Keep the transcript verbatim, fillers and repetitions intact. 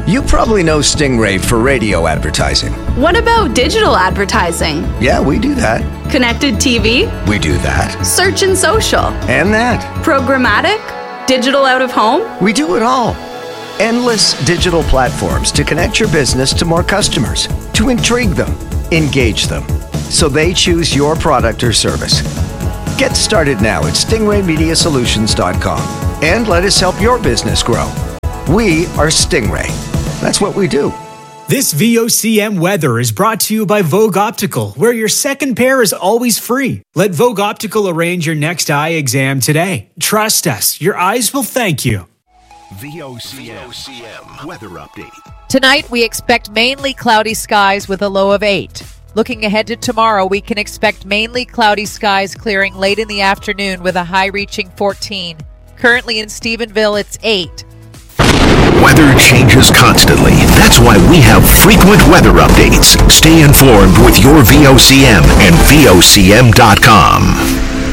You probably know Stingray for radio advertising. What about digital advertising? Yeah, we do that. Connected T V? We do that. Search and social? And that. Programmatic? Digital out of home? We do it all. Endless digital platforms to connect your business to more customers, to intrigue them, engage them, so they choose your product or service. Get started now at stingray media solutions dot com and let us help your business grow. We are Stingray. That's what we do. This V O C M weather is brought to you by Vogue Optical, where your second pair is always free. Let Vogue Optical arrange your next eye exam today. Trust us, your eyes will thank you. V O C M weather update. Tonight, we expect mainly cloudy skies with a low of eight. Looking ahead to tomorrow, we can expect mainly cloudy skies clearing late in the afternoon with a high reaching fourteen. Currently in Stephenville, it's eight. Weather changes constantly. That's why we have frequent weather updates. Stay informed with your V O C M and V O C M dot com.